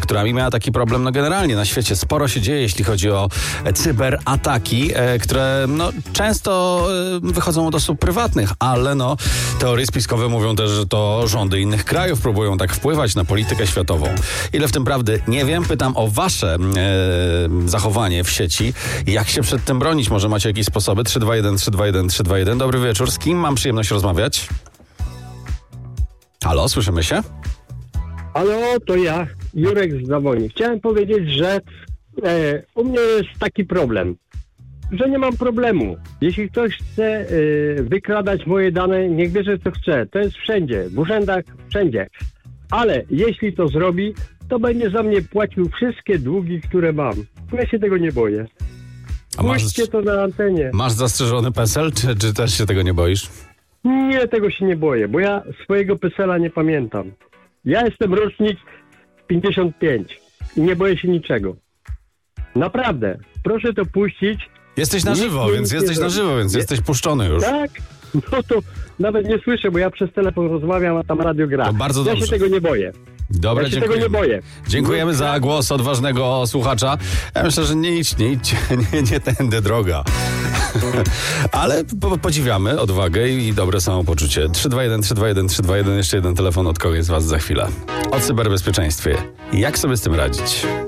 która miała taki problem. No generalnie na świecie sporo się dzieje, jeśli chodzi o cyberataki, które no, często wychodzą od osób prywatnych, ale no, teorie spiskowe mówią też, że to rządy innych krajów próbują tak wpływać na politykę światową. Ile w tym prawdy? Nie wiem. Pytam o wasze zachowanie w sieci. Jak się przed tym bronić? Może macie jakieś sposoby? 321 321 321. Dobry wieczór. Z kim mam przyjemność rozmawiać? Halo, słyszymy się? Halo, to ja, Jurek z Zawoni. Chciałem powiedzieć, że u mnie jest taki problem, że nie mam problemu. Jeśli ktoś chce wykradać moje dane, niech bierze co chce. To jest wszędzie, w urzędach, wszędzie. Ale jeśli to zrobi, to będzie za mnie płacił wszystkie długi, które mam. Ja się tego nie boję. Puśćcie to na antenie. Masz zastrzeżony PESEL, czy też się tego nie boisz? Nie, tego się nie boję, bo ja swojego PESEL-a nie pamiętam. Ja jestem rocznik 55 i nie boję się niczego. Naprawdę. Proszę to puścić. Jesteś na żywo, więc jesteś puszczony już. Tak? No to nawet nie słyszę, bo ja przez telefon rozmawiam, a tam radio gra. To bardzo dobrze. Ja się tego nie boję. Dobra, ja się tego nie boję. Dziękujemy za głos odważnego słuchacza. Ja myślę, że nie idźcie, nie tędy droga. Ale podziwiamy odwagę i dobre samopoczucie. 321 321 321. Jeszcze jeden telefon od kogoś z was za chwilę. O cyberbezpieczeństwie. Jak sobie z tym radzić?